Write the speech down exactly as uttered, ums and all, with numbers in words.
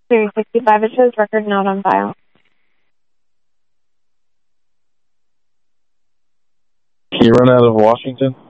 three sixty-five, it shows record not on file. Can you run out of Washington?